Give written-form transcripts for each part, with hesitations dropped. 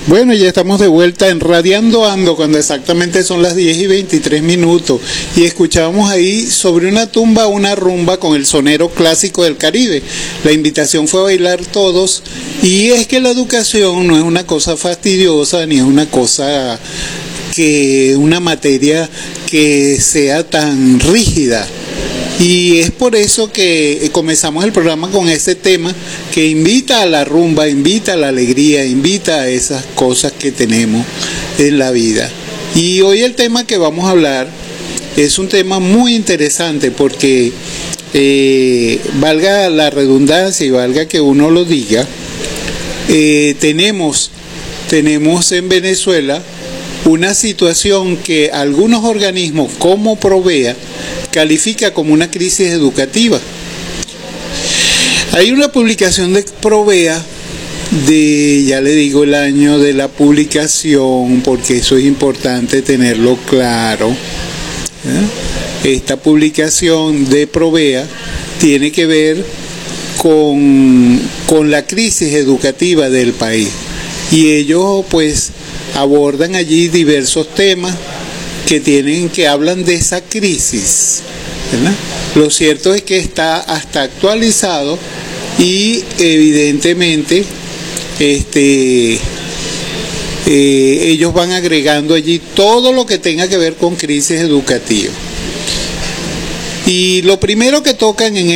Bueno, ya estamos de vuelta en Radiando Ando, cuando exactamente son las 10:23, y escuchábamos ahí sobre una tumba una rumba con el sonero clásico del Caribe. La invitación fue a bailar todos, y es que la educación no es una cosa fastidiosa, ni es una cosa una materia que sea tan rígida. Y es por eso que comenzamos el programa con ese tema que invita a la rumba, invita a la alegría, invita a esas cosas que tenemos en la vida. Y hoy el tema que vamos a hablar es un tema muy interesante porque, valga la redundancia y valga que uno lo diga, tenemos en Venezuela una situación que algunos organismos como Provea califica como una crisis educativa. Hay una publicación de Provea ya le digo el año de la publicación porque eso es importante tenerlo claro. Esta publicación de Provea tiene que ver con la crisis educativa del país, y ellos pues abordan allí diversos temas que hablan de esa crisis, ¿verdad? Lo cierto es que está hasta actualizado y evidentemente ellos van agregando allí todo lo que tenga que ver con crisis educativa. Y lo primero que tocan en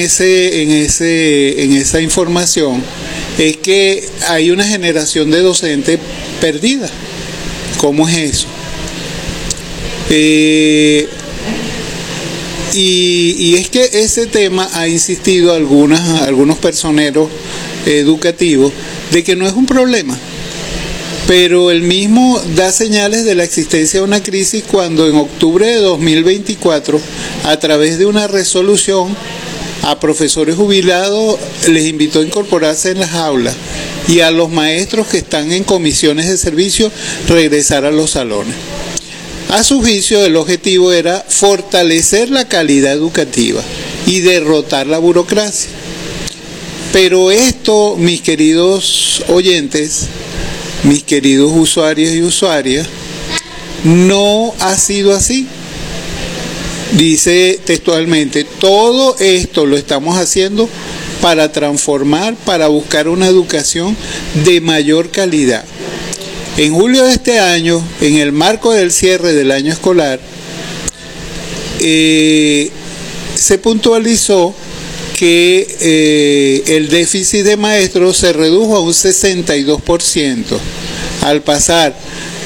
esa información es que hay una generación de docentes perdida. ¿Cómo es eso? Y es que ese tema ha insistido algunos personeros educativos de que no es un problema, pero el mismo da señales de la existencia de una crisis cuando en octubre de 2024, a través de una resolución, a profesores jubilados les invitó a incorporarse en las aulas y a los maestros que están en comisiones de servicio regresar a los salones. A su juicio, el objetivo era fortalecer la calidad educativa y derrotar la burocracia. Pero esto, mis queridos oyentes, mis queridos usuarios y usuarias, no ha sido así. Dice textualmente: todo esto lo estamos haciendo para transformar, para buscar una educación de mayor calidad. En julio de este año, en el marco del cierre del año escolar, se puntualizó que el déficit de maestros se redujo a un 62%, al pasar